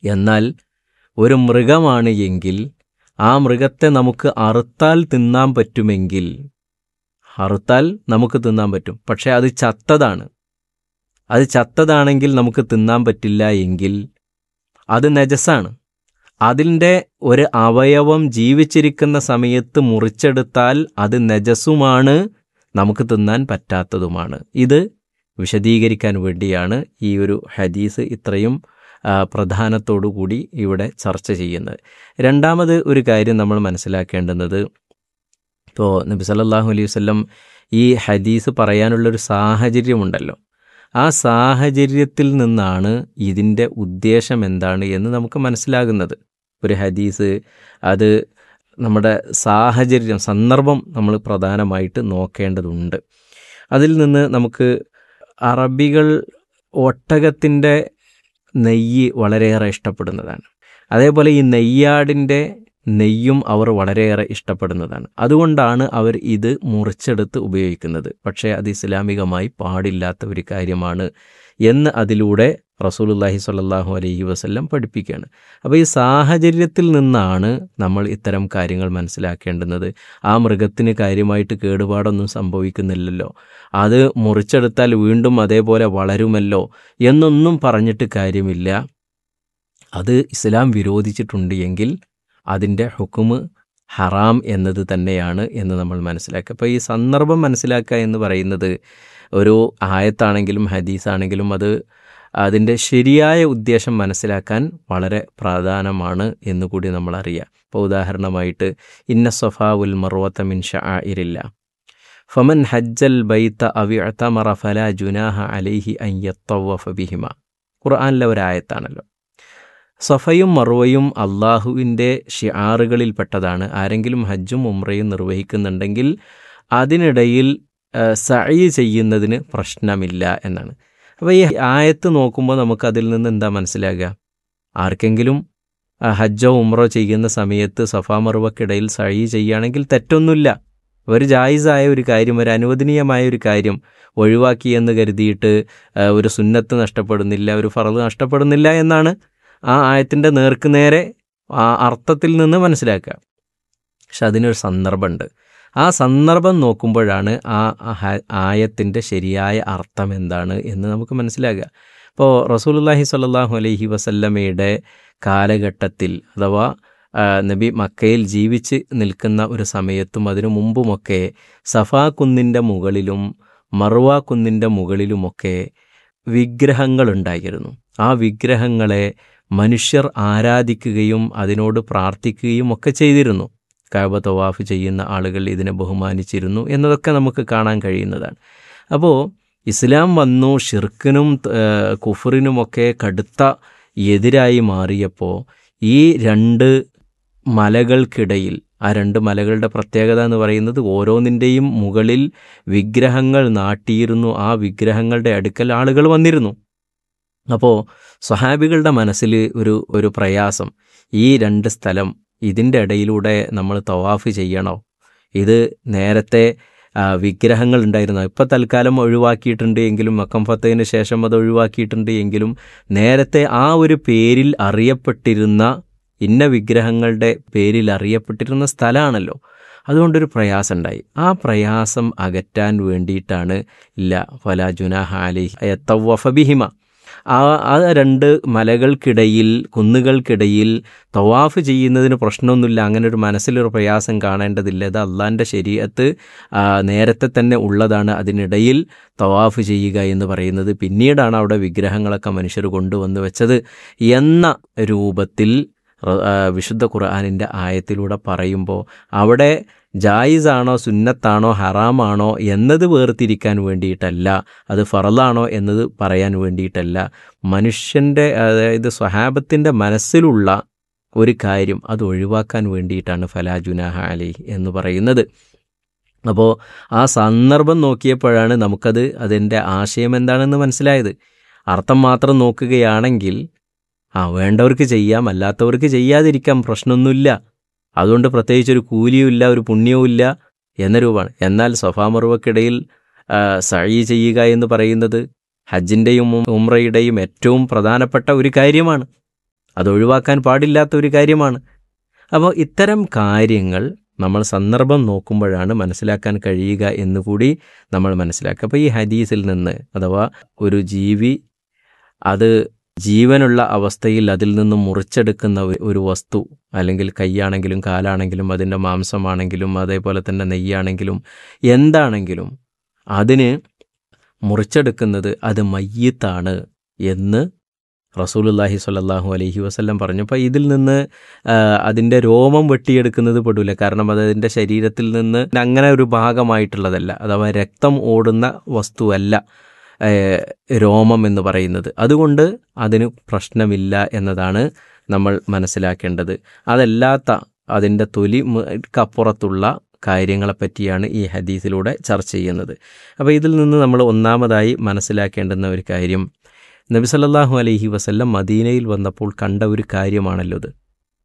എന്നാൽ ഒരു മൃഗമാണ് എങ്കിൽ ആ മൃഗത്തെ നമുക്ക് അറുത്താൽ തിന്നാൻ പറ്റുമെങ്കിൽ, അറുത്താൽ നമുക്ക് തിന്നാൻ പറ്റും. പക്ഷേ അത് ചത്തതാണ്. അത് ചത്തതാണെങ്കിൽ നമുക്ക് തിന്നാൻ പറ്റില്ല എങ്കിൽ അത് നജസാണ്. അതിൻ്റെ ഒരു അവയവം ജീവിച്ചിരിക്കുന്ന സമയത്ത് മുറിച്ചെടുത്താൽ അത് നജസുമാണ്, നമുക്ക് തിന്നാൻ പറ്റാത്തതുമാണ്. ഇത് വിശദീകരിക്കാൻ വേണ്ടിയാണ് ഈ ഒരു ഹദീസ് ഇത്രയും പ്രധാനത്തോടു കൂടി ഇവിടെ ചർച്ച ചെയ്യുന്നത്. രണ്ടാമത് ഒരു കാര്യം നമ്മൾ മനസ്സിലാക്കേണ്ടുന്നത്, ഇപ്പോൾ നബി സല്ലല്ലാഹു അലൈഹി വസല്ലം ഈ ഹദീസ് പറയാനുള്ളൊരു സാഹചര്യമുണ്ടല്ലോ, ആ സാഹചര്യത്തിൽ നിന്നാണ് ഇതിൻ്റെ ഉദ്ദേശം എന്താണ് എന്ന് നമുക്ക് മനസ്സിലാകുന്നത്. ഒരു ഹദീസ് അത് നമ്മുടെ സാഹചര്യം, സന്ദർഭം നമ്മൾ പ്രധാനമായിട്ട് നോക്കേണ്ടതുണ്ട്. അതിൽ നിന്ന് നമുക്ക് അറബികൾ ഒട്ടകത്തിൻ്റെ നെയ്യ് വളരെയേറെ ഇഷ്ടപ്പെടുന്നതാണ്. അതേപോലെ ഈ നെയ്യാടിൻ്റെ നെയ്യും അവർ വളരെയേറെ ഇഷ്ടപ്പെടുന്നതാണ്. അതുകൊണ്ടാണ് അവർ ഇത് മുറിച്ചെടുത്ത് ഉപയോഗിക്കുന്നത്. പക്ഷേ അത് ഇസ്ലാമികമായി പാടില്ലാത്ത ഒരു കാര്യമാണ് എന്ന് അതിലൂടെ റസൂലുള്ളാഹി സ്വല്ലല്ലാഹു അലൈഹി വസല്ലം പഠിപ്പിക്കുകയാണ്. അപ്പോൾ ഈ സാഹചര്യത്തിൽ നിന്നാണ് നമ്മൾ ഇത്തരം കാര്യങ്ങൾ മനസ്സിലാക്കേണ്ടുന്നത്. ആ മൃഗത്തിന് കാര്യമായിട്ട് കേടുപാടൊന്നും സംഭവിക്കുന്നില്ലല്ലോ, അത് മുറിച്ചെടുത്താൽ വീണ്ടും അതേപോലെ വളരുമല്ലോ എന്നൊന്നും പറഞ്ഞിട്ട് കാര്യമില്ല. അത് ഇസ്ലാം വിരോധിച്ചിട്ടുണ്ട് എങ്കിൽ അതിൻ്റെ ഹുക്കുമ് ഹറാം എന്നത് തന്നെയാണ് എന്ന് നമ്മൾ മനസ്സിലാക്കുക. അപ്പോൾ ഈ സന്ദർഭം മനസ്സിലാക്കുക എന്ന് പറയുന്നത് ഒരു ആയത്താണെങ്കിലും ഹദീസാണെങ്കിലും അത് അതിൻ്റെ ശരിയായ ഉദ്ദേശം മനസ്സിലാക്കാൻ വളരെ പ്രധാനമാണ് എന്നുകൂടി നമ്മൾ അറിയാം. ഇപ്പോൾ ഉദാഹരണമായിട്ട് ഇന്ന സഫാ വൽ മർവത മിൻ ശആഇരില്ലാ ഫമൻ ഹജ്ജൽ ബൈത അവി അതമറ ഫലാ ജുനാഹ അലൈഹി അൻ യത്തവഫ ബിഹിമ. ഖുർആനിലെ ഒരായത്താണല്ലോ. സഫയും മറുവയും അള്ളാഹുവിൻ്റെ ഷിആറുകളിൽപ്പെട്ടതാണ്. ആരെങ്കിലും ഹജ്ജും ഉംറയും നിർവഹിക്കുന്നുണ്ടെങ്കിൽ അതിനിടയിൽ സഅയ് ചെയ്യുന്നതിന് പ്രശ്നമില്ല എന്നാണ്. അപ്പോൾ ഈ ആയത്ത് നോക്കുമ്പോൾ നമുക്കതിൽ നിന്ന് എന്താ മനസ്സിലാകുക? ആർക്കെങ്കിലും ഹജ്ജോ ഉംറോ ചെയ്യുന്ന സമയത്ത് സഫാ മറുവക്കിടയിൽ സഅയ് ചെയ്യുകയാണെങ്കിൽ തെറ്റൊന്നുമില്ല. ഒരു ജായിസായ ഒരു കാര്യം, ഒരു അനുവദനീയമായ ഒരു കാര്യം ഒഴിവാക്കി എന്ന് കരുതിയിട്ട് ഒരു സുന്നത്ത് നഷ്ടപ്പെടുന്നില്ല, ഒരു ഫർള് നഷ്ടപ്പെടുന്നില്ല എന്നാണ് ആ ആയത്തിൻ്റെ നേർക്കുനേരെ ആ അർത്ഥത്തിൽ നിന്ന് മനസ്സിലാക്കുക. പക്ഷെ അതിനൊരു സന്ദർഭമുണ്ട്. ആ സന്ദർഭം നോക്കുമ്പോഴാണ് ആ ആയത്തിൻ്റെ ശരിയായ അർത്ഥം എന്താണ് എന്ന് നമുക്ക് മനസ്സിലാക്കുക. ഇപ്പോൾ റസൂലുള്ളാഹി സ്വല്ലല്ലാഹു അലൈഹി വസല്ലമയുടെ കാലഘട്ടത്തിൽ അഥവാ നബി മക്കയിൽ ജീവിച്ച് നിൽക്കുന്ന ഒരു സമയത്തും അതിനു മുമ്പുമൊക്കെ സഫാ കുന്നിൻ്റെ മുകളിലും മർവ കുന്നിൻ്റെ മുകളിലുമൊക്കെ വിഗ്രഹങ്ങളുണ്ടായിരുന്നു. ആ വിഗ്രഹങ്ങളെ മനുഷ്യർ ആരാധിക്കുകയും അതിനോട് പ്രാർത്ഥിക്കുകയും ഒക്കെ ചെയ്തിരുന്നു. കഅബ തവാഫ് ചെയ്യുന്ന ആളുകൾ ഇതിനെ ബഹുമാനിച്ചിരുന്നു എന്നതൊക്കെ നമുക്ക് കാണാൻ കഴിയുന്നതാണ്. അപ്പോൾ ഇസ്ലാം വന്നു ഷിർക്കിനും കുഫറിനുമൊക്കെ കടുത്ത എതിരായി മാറിയപ്പോൾ ഈ രണ്ട് മലകൾക്കിടയിൽ, ആ രണ്ട് മലകളുടെ പ്രത്യേകത എന്ന് പറയുന്നത് ഓരോന്നിൻ്റെയും മുകളിൽ വിഗ്രഹങ്ങൾ നാട്ടിയിരുന്നു. ആ വിഗ്രഹങ്ങളുടെ അടുക്കൽ ആളുകൾ വന്നിരുന്നു. അപ്പോൾ സ്വഹാബികളുടെ മനസ്സിൽ ഒരു പ്രയാസം, ഈ രണ്ട് സ്ഥലം ഇതിൻ്റെ ഇടയിലൂടെ നമ്മൾ തവാഫ് ചെയ്യണോ? ഇത് നേരത്തെ വിഗ്രഹങ്ങൾ ഉണ്ടായിരുന്നു, ഇപ്പോൾ തൽക്കാലം ഒഴിവാക്കിയിട്ടുണ്ട് എങ്കിലും മക്കം ഫത്തഹിന് ശേഷം അത് ഒഴിവാക്കിയിട്ടുണ്ട് എങ്കിലും നേരത്തെ ആ ഒരു പേരിൽ അറിയപ്പെട്ടിരുന്ന ഇന്ന വിഗ്രഹങ്ങളുടെ പേരിൽ അറിയപ്പെട്ടിരുന്ന സ്ഥലമാണല്ലോ. അതുകൊണ്ടൊരു പ്രയാസം ഉണ്ടായി. ആ പ്രയാസം അകറ്റാൻ വേണ്ടിയിട്ടാണ് ഇല്ല ഫലാ ജുനാഹ അലൈഹി യത്തവഫ ബിഹിമ, ആ രണ്ട് മലകൾക്കിടയിൽ കുന്നുകൾക്കിടയിൽ തവാഫ് ചെയ്യുന്നതിന് പ്രശ്നമൊന്നുമില്ല, അങ്ങനെ ഒരു മനസ്സിലൊരു പ്രയാസം കാണേണ്ടതില്ല. ഇത് അള്ളാൻ്റെ ശരീഅത്ത് നേരത്തെ തന്നെ ഉള്ളതാണ്. അതിനിടയിൽ തവാഫ് ചെയ്യുക എന്ന് പറയുന്നത് പിന്നീടാണ് അവിടെ വിഗ്രഹങ്ങളൊക്കെ മനുഷ്യർ കൊണ്ടുവന്ന് വെച്ചത് എന്ന രൂപത്തിൽ വിശുദ്ധ ഖുർആനിൻ്റെ ആയത്തിലൂടെ പറയുമ്പോൾ അവിടെ ജായിസാണോ സുന്നത്താണോ ഹറാമാണോ എന്നത് വേർതിരിക്കാൻ വേണ്ടിയിട്ടല്ല, അത് ഫറലാണോ എന്നത് പറയാൻ വേണ്ടിയിട്ടല്ല, മനുഷ്യൻ്റെ അതായത് സ്വഹാബത്തിൻ്റെ മനസ്സിലുള്ള ഒരു കാര്യം അത് ഒഴിവാക്കാൻ വേണ്ടിയിട്ടാണ് ഫലാ ജുനാഹ അലൈഹി എന്ന് പറയുന്നത്. അപ്പോൾ ആ സന്ദർഭം നോക്കിയപ്പോഴാണ് അതിൻ്റെ ആശയം എന്താണെന്ന് മനസ്സിലായത്. അർത്ഥം മാത്രം നോക്കുകയാണെങ്കിൽ വേണ്ടവർക്ക് ചെയ്യാം, അല്ലാത്തവർക്ക് ചെയ്യാതിരിക്കാം, പ്രശ്നമൊന്നുമില്ല, അതുകൊണ്ട് പ്രത്യേകിച്ചൊരു കൂലിയുമില്ല ഒരു പുണ്യവുമില്ല എന്ന രൂപമാണ്. എന്നാൽ സഫാ മറുവക്കിടയിൽ സഅയ് ചെയ്യുക എന്ന് പറയുന്നത് ഹജ്ജിൻ്റെയും ഉംറയുടെയും ഏറ്റവും പ്രധാനപ്പെട്ട ഒരു കാര്യമാണ്. അത് ഒഴിവാക്കാൻ പാടില്ലാത്ത ഒരു കാര്യമാണ്. അപ്പോൾ ഇത്തരം കാര്യങ്ങൾ നമ്മൾ സന്ദർഭം നോക്കുമ്പോഴാണ് മനസ്സിലാക്കാൻ കഴിയുക എന്നുകൂടി നമ്മൾ മനസ്സിലാക്കുക. അപ്പോൾ ഈ ഹദീസിൽ നിന്ന് അഥവാ ഒരു ജീവി അത് ജീവനുള്ള അവസ്ഥയിൽ അതിൽ നിന്നും മുറിച്ചെടുക്കുന്ന ഒരു വസ്തു, അല്ലെങ്കിൽ കൈയാണെങ്കിലും കാലാണെങ്കിലും അതിൻ്റെ മാംസമാണെങ്കിലും അതേപോലെ തന്നെ നെയ്യാണെങ്കിലും എന്താണെങ്കിലും അതിന് മുറിച്ചെടുക്കുന്നത് അത് മയ്യിത്താണ് എന്ന് റസൂലുള്ളാഹി സ്വല്ലല്ലാഹു അലൈഹി വസല്ലം പറഞ്ഞു. അപ്പോൾ ഇതിൽ നിന്ന് അതിൻ്റെ രോമം വെട്ടിയെടുക്കുന്നത് പെടില്ല. കാരണം അത് അതിൻ്റെ ശരീരത്തിൽ നിന്ന് അങ്ങനെ ഒരു ഭാഗമായിട്ടുള്ളതല്ല, അഥവാ രക്തം ഓടുന്ന വസ്തുവല്ല രോമം എന്ന് പറയുന്നത്. അതുകൊണ്ട് അതിന് പ്രശ്നമില്ല എന്നതാണ് നമ്മൾ മനസ്സിലാക്കേണ്ടത്. അതല്ലാത്ത അതിൻ്റെ തൊലിക്കപ്പുറത്തുള്ള കാര്യങ്ങളെപ്പറ്റിയാണ് ഈ ഹദീസിലൂടെ ചർച്ച ചെയ്യുന്നത്. അപ്പോൾ ഇതിൽ നിന്ന് നമ്മൾ ഒന്നാമതായി മനസ്സിലാക്കേണ്ടുന്ന ഒരു കാര്യം, നബി സല്ലല്ലാഹു അലൈഹി വസല്ലം മദീനയിൽ വന്നപ്പോൾ കണ്ട ഒരു കാര്യമാണല്ലോ ഇത്.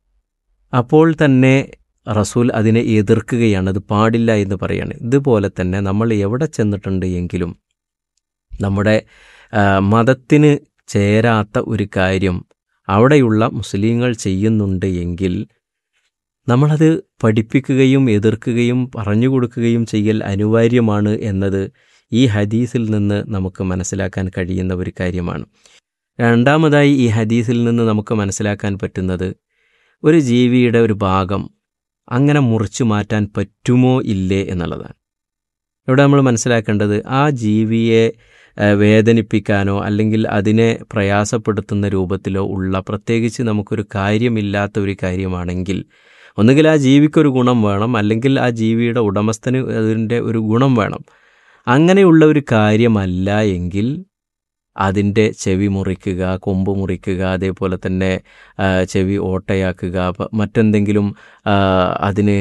അപ്പോൾ തന്നെ റസൂൽ അതിനെ എതിർക്കുകയാണ്, അത് പാടില്ല എന്ന് പറയാണ്. ഇതുപോലെ തന്നെ നമ്മൾ എവിടെ ചെന്നിട്ടുണ്ട് എങ്കിലും നമ്മുടെ മതത്തിന് ചേരാത്ത ഒരു കാര്യം അവിടെയുള്ള മുസ്ലിങ്ങൾ ചെയ്യുന്നുണ്ട് എങ്കിൽ നമ്മളത് പഠിപ്പിക്കുകയും എതിർക്കുകയും പറഞ്ഞു കൊടുക്കുകയും ചെയ്യൽ അനിവാര്യമാണ് എന്നത് ഈ ഹദീസിൽ നിന്ന് നമുക്ക് മനസ്സിലാക്കാൻ കഴിയുന്ന ഒരു കാര്യമാണ്. രണ്ടാമതായി ഈ ഹദീസിൽ നിന്ന് നമുക്ക് മനസ്സിലാക്കാൻ പറ്റുന്നത്, ഒരു ജീവിയുടെ ഒരു ഭാഗം അങ്ങനെ മുറിച്ചു മാറ്റാൻ പറ്റുമോ ഇല്ലേ എന്നുള്ളതാണ്. ഇവിടെ നമ്മൾ മനസ്സിലാക്കേണ്ടത്, ആ ജീവിയെ വേദനിപ്പിക്കാനോ അല്ലെങ്കിൽ അതിനെ പ്രയാസപ്പെടുത്തുന്ന രൂപത്തിലോ ഉള്ള പ്രത്യേകിച്ച് നമുക്കൊരു കാര്യമില്ലാത്ത ഒരു കാര്യമാണെങ്കിൽ ഒന്നുകിൽ ആ ജീവിക്കൊരു ഗുണം വേണം, അല്ലെങ്കിൽ ആ ജീവിയുടെ ഉടമസ്ഥന് അതിൻ്റെ ഒരു ഗുണം വേണം. അങ്ങനെയുള്ള ഒരു കാര്യമല്ല എങ്കിൽ അതിൻ്റെ ചെവി മുറിക്കുക, കൊമ്പ് മുറിക്കുക, അതേപോലെ തന്നെ ചെവി ഓട്ടയാക്കുക, മറ്റെന്തെങ്കിലും അതിന്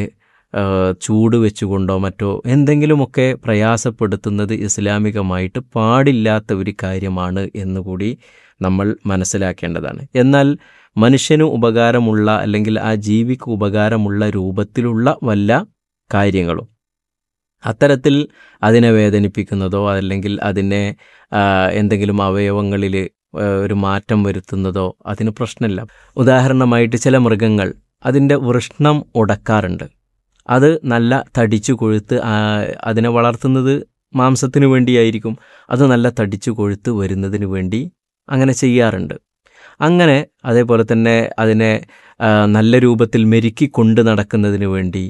ചൂട് വെച്ചുകൊണ്ടോ മറ്റോ എന്തെങ്കിലുമൊക്കെ പ്രയാസപ്പെടുത്തുന്നത് ഇസ്ലാമികമായിട്ട് പാടില്ലാത്ത ഒരു കാര്യമാണ് എന്നുകൂടി നമ്മൾ മനസ്സിലാക്കേണ്ടതാണ്. എന്നാൽ മനുഷ്യന് ഉപകാരമുള്ള അല്ലെങ്കിൽ ആ ജീവിക്ക് ഉപകാരമുള്ള രൂപത്തിലുള്ള വല്ല കാര്യങ്ങളും അത്തരത്തിൽ അതിനെ വേദനിപ്പിക്കുന്നതോ അല്ലെങ്കിൽ അതിനെ എന്തെങ്കിലും അവയവങ്ങളിൽ ഒരു മാറ്റം വരുത്തുന്നതോ അതിന് പ്രശ്നമില്ല. ഉദാഹരണമായിട്ട് ചില മൃഗങ്ങൾ അതിൻ്റെ വൃഷ്ണം ഉടക്കാറുണ്ട്. അത് നല്ല തടിച്ചു കൊഴുത്ത് അതിനെ വളർത്തുന്നത് മാംസത്തിന് വേണ്ടിയായിരിക്കും. അത് നല്ല തടിച്ചു കൊഴുത്ത് വരുന്നതിന് വേണ്ടി അങ്ങനെ ചെയ്യാറുണ്ട്. അങ്ങനെ അതേപോലെ തന്നെ അതിനെ നല്ല രൂപത്തിൽ മെരുക്കി കൊണ്ട് നടക്കുന്നതിന് വേണ്ടി,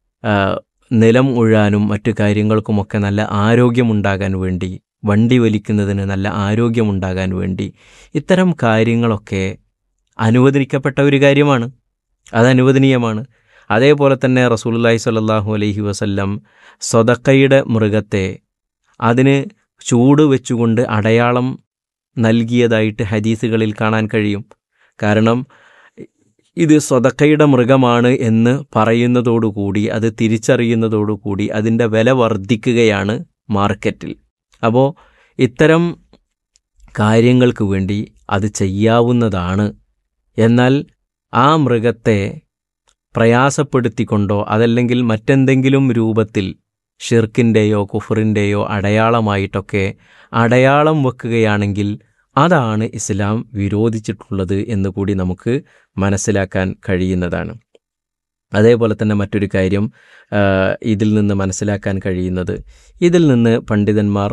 നിലം ഉഴാനും മറ്റു കാര്യങ്ങൾക്കുമൊക്കെ നല്ല ആരോഗ്യമുണ്ടാകാൻ വേണ്ടി, വണ്ടി വലിക്കുന്നതിന് നല്ല ആരോഗ്യമുണ്ടാകാൻ വേണ്ടി, ഇത്തരം കാര്യങ്ങളൊക്കെ അനുവദിക്കപ്പെട്ട ഒരു കാര്യമാണ്, അത് അനുവദനീയമാണ്. അതേപോലെ തന്നെ റസൂലുള്ളാഹി സ്വല്ലല്ലാഹു അലൈഹി വസല്ലം സ്വതക്കയുടെ മൃഗത്തെ അതിന് ചൂട് വെച്ചുകൊണ്ട് അടയാളം നൽകിയതായിട്ട് ഹദീസുകളിൽ കാണാൻ കഴിയും. കാരണം ഇത് സ്വതക്കയുടെ മൃഗമാണ് എന്ന് പറയുന്നതോടുകൂടി, അത് തിരിച്ചറിയുന്നതോടുകൂടി അതിൻ്റെ വില വർദ്ധിക്കുകയാണ് മാർക്കറ്റിൽ. അപ്പോൾ ഇത്തരം കാര്യങ്ങൾക്ക് വേണ്ടി അത് ചെയ്യാവുന്നതാണ്. എന്നാൽ ആ മൃഗത്തെ പ്രയാസപ്പെടുത്തിക്കൊണ്ടോ അതല്ലെങ്കിൽ മറ്റെന്തെങ്കിലും രൂപത്തിൽ ഷിർക്കിൻ്റെയോ കുഫറിൻ്റെയോ അടയാളമായിട്ടൊക്കെ അടയാളം വെക്കുകയാണെങ്കിൽ അതാണ് ഇസ്ലാം വിരോധിച്ചിട്ടുള്ളത് എന്നുകൂടി നമുക്ക് മനസ്സിലാക്കാൻ കഴിയുന്നതാണ്. അതേപോലെ തന്നെ മറ്റൊരു കാര്യം ഇതിൽ നിന്ന് മനസ്സിലാക്കാൻ കഴിയുന്നത്, ഇതിൽ നിന്ന് പണ്ഡിതന്മാർ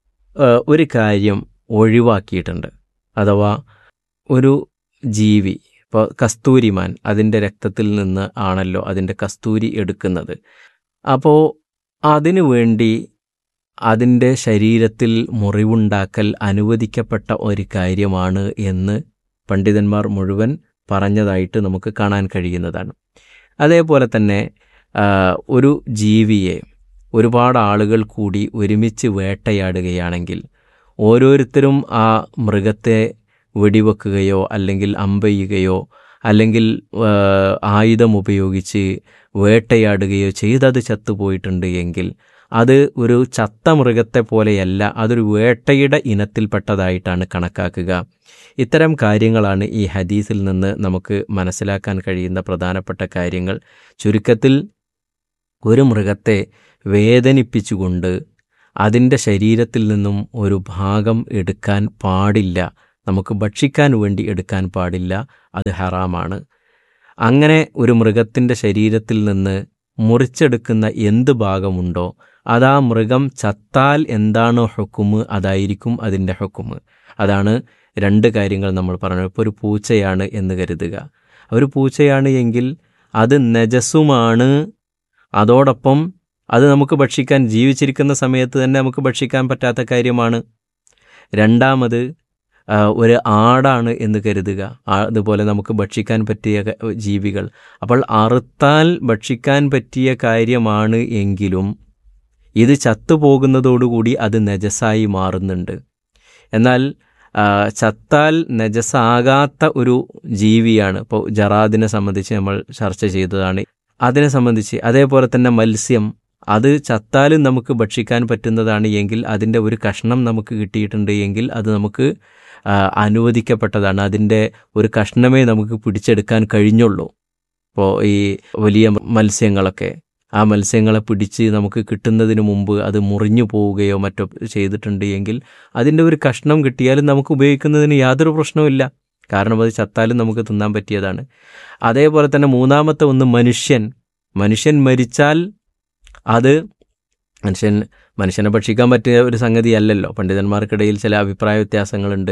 ഒരു കാര്യം ഒഴിവാക്കിയിട്ടുണ്ട്. അഥവാ ഒരു ജീവി, ഇപ്പോൾ കസ്തൂരിമാൻ, അതിൻ്റെ രക്തത്തിൽ നിന്ന് ആണല്ലോ അതിൻ്റെ കസ്തൂരി എടുക്കുന്നത്. അപ്പോൾ അതിനു വേണ്ടി അതിൻ്റെ ശരീരത്തിൽ മുറിവുണ്ടാക്കൽ അനുവദിക്കപ്പെട്ട ഒരു കാര്യമാണ് എന്ന് പണ്ഡിതന്മാർ മുഴുവൻ പറഞ്ഞതായിട്ട് നമുക്ക് കാണാൻ കഴിയുന്നതാണ്. അതേപോലെ തന്നെ ഒരു ജീവിയെ ഒരുപാട് ആളുകൾ കൂടി ഒരുമിച്ച് വേട്ടയാടുകയാണെങ്കിൽ ഓരോരുത്തരും ആ മൃഗത്തെ വെടിവെക്കുകയോ അല്ലെങ്കിൽ അമ്പെയ്യുകയോ അല്ലെങ്കിൽ ആയുധം ഉപയോഗിച്ച് വേട്ടയാടുകയോ ചെയ്തത് ചത്തുപോയിട്ടുണ്ട് എങ്കിൽ അത് ഒരു ചത്ത മൃഗത്തെ പോലെയല്ല, അതൊരു വേട്ടയുടെ ഇനത്തിൽപ്പെട്ടതായിട്ടാണ് കണക്കാക്കുക. ഇത്തരം കാര്യങ്ങളാണ് ഈ ഹദീസിൽ നിന്ന് നമുക്ക് മനസ്സിലാക്കാൻ കഴിയുന്ന പ്രധാനപ്പെട്ട കാര്യങ്ങൾ. ചുരുക്കത്തിൽ, ഒരു മൃഗത്തെ വേദനിപ്പിച്ചുകൊണ്ട് അതിൻ്റെ ശരീരത്തിൽ നിന്നും ഒരു ഭാഗം എടുക്കാൻ പാടില്ല. നമുക്ക് ഭക്ഷിക്കാൻ വേണ്ടി എടുക്കാൻ പാടില്ല, അത് ഹറാമാണ്. അങ്ങനെ ഒരു മൃഗത്തിൻ്റെ ശരീരത്തിൽ നിന്ന് മുറിച്ചെടുക്കുന്ന എന്ത് ഭാഗമുണ്ടോ അതാ മൃഗം ചത്താൽ എന്താണോ ഹുക്കുമ് അതായിരിക്കും അതിൻ്റെ ഹുക്കുമ്. അതാണ് രണ്ട് കാര്യങ്ങൾ നമ്മൾ പറഞ്ഞു. ഇപ്പോൾ ഒരു പൂച്ചയാണ് എന്ന് കരുതുക. ഒരു പൂച്ചയാണ് എങ്കിൽ അത് നജസുമാണ്, അതോടൊപ്പം അത് നമുക്ക് ഭക്ഷിക്കാൻ, ജീവിച്ചിരിക്കുന്ന സമയത്ത് തന്നെ നമുക്ക് ഭക്ഷിക്കാൻ പറ്റാത്ത കാര്യമാണ്. രണ്ടാമത് ഒരു ആടാണ് എന്ന് കരുതുക, അതുപോലെ നമുക്ക് ഭക്ഷിക്കാൻ പറ്റിയ ജീവികൾ. അപ്പോൾ അറുത്താൽ ഭക്ഷിക്കാൻ പറ്റിയ കാര്യമാണ് എങ്കിലും ഇത് ചത്തുപോകുന്നതോടുകൂടി അത് നജസായി മാറുന്നുണ്ട്. എന്നാൽ ചത്താൽ നജസാകാത്ത ഒരു ജീവിയാണ്, ഇപ്പോൾ ജറാദിനെ സംബന്ധിച്ച് നമ്മൾ ചർച്ച ചെയ്തതാണ്, അതിനെ സംബന്ധിച്ച്. അതേപോലെ തന്നെ മത്സ്യം, അത് ചത്താലും നമുക്ക് ഭക്ഷിക്കാൻ പറ്റുന്നതാണ് എങ്കിൽ അതിൻ്റെ ഒരു കഷ്ണം നമുക്ക് കിട്ടിയിട്ടുണ്ട് എങ്കിൽ അത് നമുക്ക് അനുവദിക്കപ്പെട്ടതാണ്. അതിൻ്റെ ഒരു കഷ്ണമേ നമുക്ക് പിടിച്ചെടുക്കാൻ കഴിഞ്ഞുള്ളൂ. ഇപ്പോൾ ഈ വലിയ മത്സ്യങ്ങളൊക്കെ, ആ മത്സ്യങ്ങളെ പിടിച്ച് നമുക്ക് കിട്ടുന്നതിന് മുമ്പ് അത് മുറിഞ്ഞു പോവുകയോ മറ്റോ ചെയ്തിട്ടുണ്ട് എങ്കിൽ അതിൻ്റെ ഒരു കഷ്ണം കിട്ടിയാലും നമുക്ക് ഉപയോഗിക്കുന്നതിന് യാതൊരു പ്രശ്നവുമില്ല, കാരണം അത് ചത്താലും നമുക്ക് തിന്നാൻ പറ്റിയതാണ്. അതേപോലെ തന്നെ മൂന്നാമത്തെ ഒന്ന് മനുഷ്യൻ മരിച്ചാൽ അത് മനുഷ്യനെ ഭക്ഷിക്കാൻ പറ്റിയ ഒരു സംഗതി അല്ലല്ലോ. പണ്ഡിതന്മാർക്കിടയിൽ ചില അഭിപ്രായ വ്യത്യാസങ്ങളുണ്ട്.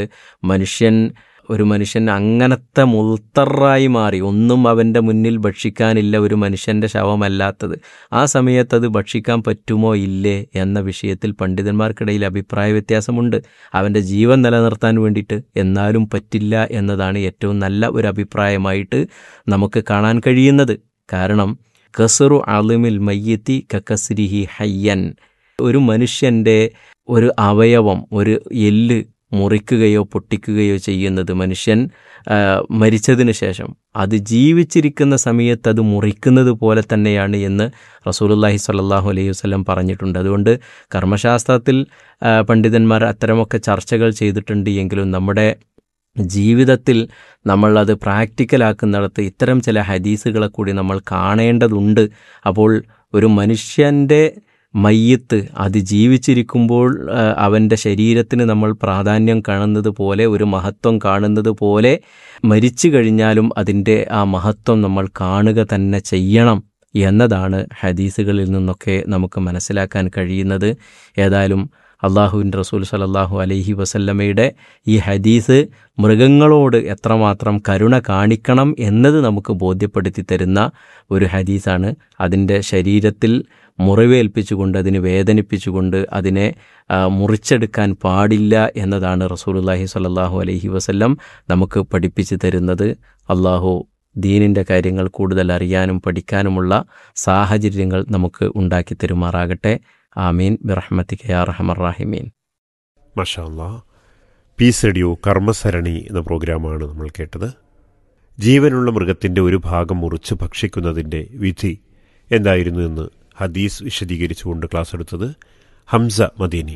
ഒരു മനുഷ്യൻ അങ്ങനത്തെ മുൾത്തറായി മാറി, ഒന്നും അവൻ്റെ മുന്നിൽ ഭക്ഷിക്കാനില്ല, ഒരു മനുഷ്യൻ്റെ ശവമല്ലാത്തത്, ആ സമയത്ത് അത് ഭക്ഷിക്കാൻ പറ്റുമോ ഇല്ലേ എന്ന വിഷയത്തിൽ പണ്ഡിതന്മാർക്കിടയിൽ അഭിപ്രായ വ്യത്യാസമുണ്ട്. അവൻ്റെ ജീവൻ നിലനിർത്താൻ വേണ്ടിയിട്ട്, എന്നാലും പറ്റില്ല എന്നതാണ് ഏറ്റവും നല്ല ഒരു അഭിപ്രായമായിട്ട് നമുക്ക് കാണാൻ കഴിയുന്നത്. കാരണം കസറു അളിമിൽ മയ്യത്തി കക്കസ്രിഹി ഹയ്യൻ, ഒരു മനുഷ്യൻ്റെ ഒരു അവയവം, ഒരു എല്ല് മുറിക്കുകയോ പൊട്ടിക്കുകയോ ചെയ്യുന്നത് മനുഷ്യൻ മരിച്ചതിന് ശേഷം അത് ജീവിച്ചിരിക്കുന്ന സമയത്ത് അത് മുറിക്കുന്നത് പോലെ തന്നെയാണ് എന്ന് റസൂലുള്ളാഹി സ്വല്ലല്ലാഹു അലൈഹി വസല്ലം പറഞ്ഞിട്ടുണ്ട്. അതുകൊണ്ട് കർമ്മശാസ്ത്രത്തിൽ പണ്ഡിതന്മാർ അത്തരമൊക്കെ ചർച്ചകൾ ചെയ്തിട്ടുണ്ട് എങ്കിലും നമ്മുടെ ജീവിതത്തിൽ നമ്മളത് പ്രാക്ടിക്കലാക്കുന്നിടത്ത് ഇത്തരം ചില ഹദീസുകളെ കൂടി നമ്മൾ കാണേണ്ടതുണ്ട്. അപ്പോൾ ഒരു മനുഷ്യൻ്റെ മയ്യത്ത് അത് ജീവിച്ചിരിക്കുമ്പോൾ അവൻ്റെ ശരീരത്തിന് നമ്മൾ പ്രാധാന്യം കാണുന്നത് പോലെ, ഒരു മഹത്വം കാണുന്നത് പോലെ, മരിച്ചു കഴിഞ്ഞാലും അതിൻ്റെ ആ മഹത്വം നമ്മൾ കാണുക തന്നെ ചെയ്യണം എന്നതാണ് ഹദീസുകളിൽ നിന്നൊക്കെ നമുക്ക് മനസ്സിലാക്കാൻ കഴിയുന്നത്. ഏതായാലും അള്ളാഹുവിൻ്റെ റസൂൽ സല്ലല്ലാഹു അലൈഹി വസല്ലമയുടെ ഈ ഹദീസ് മൃഗങ്ങളോട് എത്രമാത്രം കരുണ കാണിക്കണം എന്നത് നമുക്ക് ബോധ്യപ്പെടുത്തി തരുന്ന ഒരു ഹദീസാണ്. അതിൻ്റെ ശരീരത്തിൽ മുറിവേൽപ്പിച്ചുകൊണ്ട്, അതിനെ വേദനിപ്പിച്ചുകൊണ്ട് അതിനെ മുറിച്ചെടുക്കാൻ പാടില്ല എന്നതാണ് റസൂലുള്ളാഹി സ്വല്ലല്ലാഹു അലൈഹി വസല്ലം നമുക്ക് പഠിപ്പിച്ചു തരുന്നത്. അള്ളാഹു ദീനിൻ്റെ കാര്യങ്ങൾ കൂടുതൽ അറിയാനും പഠിക്കാനുമുള്ള സാഹചര്യങ്ങൾ നമുക്ക് ഉണ്ടാക്കി തരുമാറാകട്ടെ. ആമീൻ ബിറഹ്മതിക യാ അർഹമർ റഹീമീൻ. മാഷാ അല്ലാഹ്. പീസ് റേഡിയോ കർമ്മസരണി എന്ന പ്രോഗ്രാമാണ് നമ്മൾ കേട്ടത്. ജീവനുള്ള മൃഗത്തിൻ്റെ ഒരു ഭാഗം മുറിച്ച് ഭക്ഷിക്കുന്നതിൻ്റെ വിധി എന്തായിരുന്നു എന്ന് ഹദീസ് വിശദീകരിച്ചുകൊണ്ട് ക്ലാസ് എടുത്തത് ഹംസ മദീനി.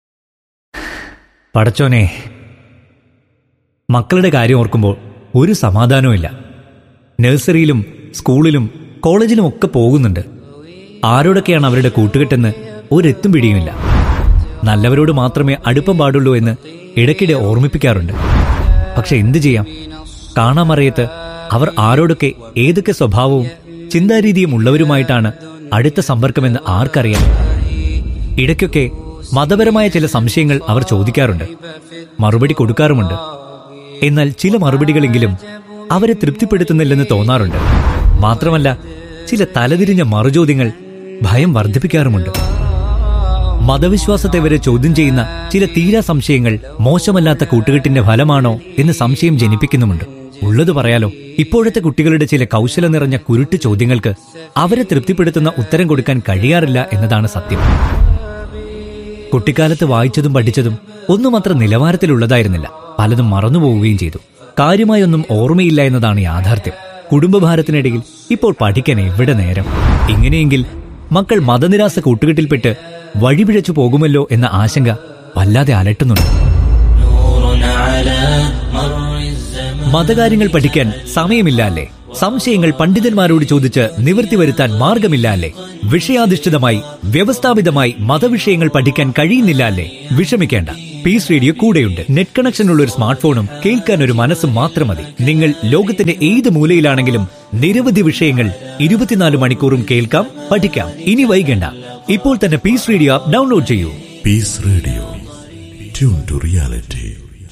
പടച്ചോനെ, മക്കളുടെ കാര്യം ഓർക്കുമ്പോൾ ഒരു സമാധാനവുമില്ല. നഴ്സറിയിലും സ്കൂളിലും കോളേജിലും ഒക്കെ പോകുന്നുണ്ട്. ആരോടൊക്കെയാണ് അവരുടെ കൂട്ടുകെട്ടെന്ന് ഒരെത്തും പിടിയുമില്ല. നല്ലവരോട് മാത്രമേ അടുപ്പം പാടുള്ളൂ എന്ന് ഇടയ്ക്കിടെ ഓർമ്മിപ്പിക്കാറുണ്ട്. പക്ഷെ എന്തു ചെയ്യാം, കാണാമറിയത്ത് അവർ ആരോടൊക്കെ ഏതൊക്കെ സ്വഭാവവും ചിന്താരീതിയും ഉള്ളവരുമായിട്ടാണ് അടുത്ത സമ്പർക്കമെന്ന് ആർക്കറിയാം. ഇടയ്ക്കൊക്കെ മതപരമായ ചില സംശയങ്ങൾ അവർ ചോദിക്കാറുണ്ട്, മറുപടി കൊടുക്കാറുമുണ്ട്. എന്നാൽ ചില മറുപടികളെങ്കിലും അവരെ തൃപ്തിപ്പെടുത്തുന്നില്ലെന്ന് തോന്നാറുണ്ട്. മാത്രമല്ല, ചില തലതിരിഞ്ഞ മറുചോദ്യങ്ങൾ ഭയം വർദ്ധിപ്പിക്കാറുമുണ്ട്. മതവിശ്വാസത്തെ വരെ ചോദ്യം ചെയ്യുന്ന ചില തീരാ സംശയങ്ങൾ മോശമല്ലാത്ത കൂട്ടുകെട്ടിന്റെ ഫലമാണോ എന്ന് സംശയം ജനിപ്പിക്കുന്നുമുണ്ട്. ഉള്ളത് പറയാലോ, ഇപ്പോഴത്തെ കുട്ടികളുടെ ചില കൗശല നിറഞ്ഞ കുരുട്ട് ചോദ്യങ്ങൾക്ക് അവരെ തൃപ്തിപ്പെടുത്തുന്ന ഉത്തരം കൊടുക്കാൻ കഴിയാറില്ല എന്നതാണ് സത്യം. കുട്ടിക്കാലത്ത് വായിച്ചതും പഠിച്ചതും ഒന്നും അത്ര നിലവാരത്തിലുള്ളതായിരുന്നില്ല. പലതും മറന്നുപോവുകയും ചെയ്തു. കാര്യമായൊന്നും ഓർമ്മയില്ല എന്നതാണ് യാഥാർത്ഥ്യം. കുടുംബഭാരത്തിനിടയിൽ ഇപ്പോൾ പഠിക്കാൻ എവിടെ നേരം? ഇങ്ങനെയെങ്കിൽ മക്കൾ മതനിരാസ കൂട്ടുകെട്ടിൽപ്പെട്ട് വഴിപിഴച്ചു പോകുമല്ലോ എന്ന ആശങ്ക വല്ലാതെ അലട്ടുന്നുണ്ട്. മതകാര്യങ്ങൾ പഠിക്കാൻ സമയമില്ല അല്ലേ? സംശയങ്ങൾ പണ്ഡിതന്മാരോട് ചോദിച്ച് നിവൃത്തി വരുത്താൻ മാർഗമില്ല അല്ലേ? വിഷയാധിഷ്ഠിതമായി വ്യവസ്ഥാപിതമായി മതവിഷയങ്ങൾ പഠിക്കാൻ കഴിയുന്നില്ല അല്ലേ? വിഷമിക്കേണ്ട. പീസ് റേഡിയോ കൂടെയുണ്ട്. നെറ്റ് കണക്ഷൻ ഉള്ള ഒരു സ്മാർട്ട് ഫോണും കേൾക്കാൻ ഒരു മനസ്സും മാത്രം മതി. നിങ്ങൾ ലോകത്തിന്റെ ഏത് മൂലയിലാണെങ്കിലും നിരവധി വിഷയങ്ങൾ 24 മണിക്കൂറും കേൾക്കാം, പഠിക്കാം. ഇനി വൈകണ്ട, ഇപ്പോൾ തന്നെ പീസ് റേഡിയോ ആപ്പ് ഡൗൺലോഡ് ചെയ്യൂ. Piece radio, tune to reality.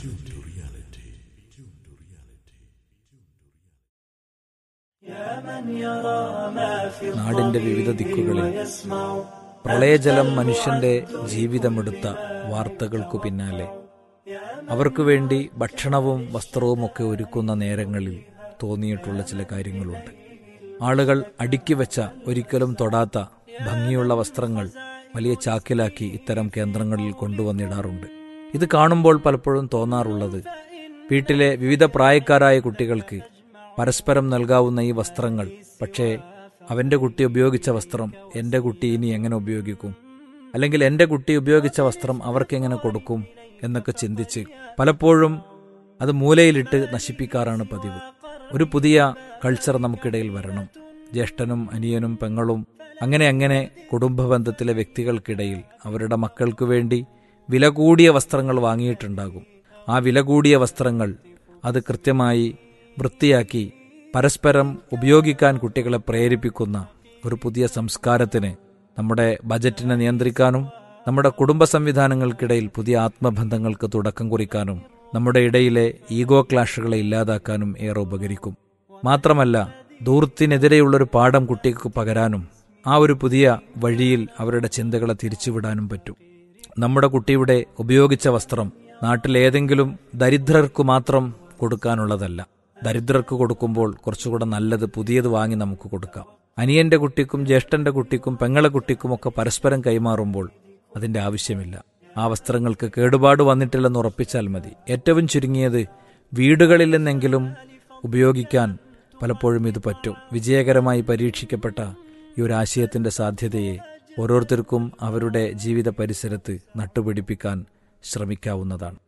നാടിന്റെ വിവിധ ദിക്കുകളിൽ പ്രളയജലം മനുഷ്യന്റെ ജീവിതമെടുത്ത വാർത്തകൾക്കു പിന്നാലെ അവർക്കു വേണ്ടി ഭക്ഷണവും വസ്ത്രവുമൊക്കെ ഒരുക്കുന്ന നേരങ്ങളിൽ തോന്നിയിട്ടുള്ള ചില കാര്യങ്ങളുണ്ട്. ആളുകൾ അടുക്കി വെച്ച, ഒരിക്കലും തൊടാത്ത ഭംഗിയുള്ള വസ്ത്രങ്ങൾ വലിയ ചാക്കിലാക്കി ഇത്തരം കേന്ദ്രങ്ങളിൽ കൊണ്ടുവന്നിടാറുണ്ട്. ഇത് കാണുമ്പോൾ പലപ്പോഴും തോന്നാറുള്ളത്, വീട്ടിലെ വിവിധ പ്രായക്കാരായ കുട്ടികൾക്ക് പരസ്പരം നൽകാവുന്ന ഈ വസ്ത്രങ്ങൾ, പക്ഷേ അവൻ്റെ കുട്ടി ഉപയോഗിച്ച വസ്ത്രം എൻ്റെ കുട്ടി ഇനി എങ്ങനെ ഉപയോഗിക്കും, അല്ലെങ്കിൽ എൻ്റെ കുട്ടി ഉപയോഗിച്ച വസ്ത്രം അവർക്കെങ്ങനെ കൊടുക്കും എന്നൊക്കെ ചിന്തിച്ച് പലപ്പോഴും അത് മൂലയിലിട്ട് നശിപ്പിക്കാറാണ് പതിവ്. ഒരു പുതിയ കൾച്ചർ നമുക്കിടയിൽ വരണം. ജ്യേഷ്ഠനും അനിയനും പെങ്ങളും അങ്ങനെ കുടുംബ ബന്ധത്തിലെ വ്യക്തികൾക്കിടയിൽ അവരുടെ മക്കൾക്ക് വേണ്ടി വില കൂടിയ വസ്ത്രങ്ങൾ വാങ്ങിയിട്ടുണ്ടാകും. ആ വില കൂടിയ വസ്ത്രങ്ങൾ അത് കൃത്യമായി വൃത്തിയാക്കി പരസ്പരം ഉപയോഗിക്കാൻ കുട്ടികളെ പ്രേരിപ്പിക്കുന്ന ഒരു പുതിയ സംസ്കാരത്തിന്, നമ്മുടെ ബജറ്റിനെ നിയന്ത്രിക്കാനും നമ്മുടെ കുടുംബ സംവിധാനങ്ങൾക്കിടയിൽ പുതിയ ആത്മബന്ധങ്ങൾക്ക് തുടക്കം കുറിക്കാനും നമ്മുടെ ഇടയിലെ ഈഗോ ക്ലാഷുകളെ ഇല്ലാതാക്കാനും ഏറെ ഉപകരിക്കും. മാത്രമല്ല, ധൂർത്തിനെതിരെയുള്ളൊരു പാഠം കുട്ടിക്ക് പകരാനും ആ ഒരു പുതിയ വഴിയിൽ അവരുടെ ചിന്തകളെ തിരിച്ചുവിടാനും പറ്റും. നമ്മുടെ കുട്ടിയുടെ ഉപയോഗിച്ച വസ്ത്രം നാട്ടിലേതെങ്കിലും ദരിദ്രർക്ക് മാത്രം കൊടുക്കാനുള്ളതല്ല. ദരിദ്രർക്ക് കൊടുക്കുമ്പോൾ കുറച്ചുകൂടെ നല്ലത് പുതിയത് വാങ്ങി നമുക്ക് കൊടുക്കാം. അനിയന്റെ കുട്ടിക്കും ജ്യേഷ്ഠന്റെ കുട്ടിക്കും പെങ്ങളെ കുട്ടിക്കുമൊക്കെ പരസ്പരം കൈമാറുമ്പോൾ അതിന്റെ ആവശ്യമില്ല. ആ വസ്ത്രങ്ങൾക്ക് കേടുപാട് വന്നിട്ടില്ലെന്ന് ഉറപ്പിച്ചാൽ മതി. ഏറ്റവും ചുരുങ്ങിയത് വീടുകളിൽ നിന്നെങ്കിലും ഉപയോഗിക്കാൻ പലപ്പോഴും ഇത് പറ്റും. വിജയകരമായി പരീക്ഷിക്കപ്പെട്ട ഈ ഒരു ആശയത്തിന്റെ സാധ്യതയെ ഓരോരുത്തർക്കും അവരുടെ ജീവിത പരിസരത്ത് നട്ടുപിടിപ്പിക്കാൻ ശ്രമിക്കാവുന്നതാണ്.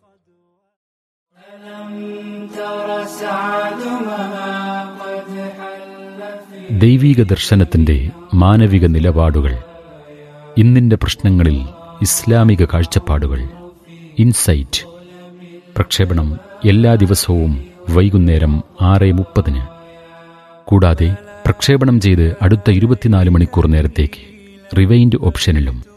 ദൈവീക ദർശനത്തിന്റെ മാനവിക നിലപാടുകൾ, ഇന്നിന്റെ പ്രശ്നങ്ങളിൽ ഇസ്ലാമിക കാഴ്ചപ്പാടുകൾ. ഇൻസൈറ്റ് പ്രക്ഷേപണം എല്ലാ ദിവസവും വൈകുന്നേരം 6:30. കൂടാതെ പ്രക്ഷേപണം ചെയ്ത് അടുത്ത 24 മണിക്കൂർ നേരത്തേക്ക് റിവൈൻഡ് ഓപ്ഷനിലും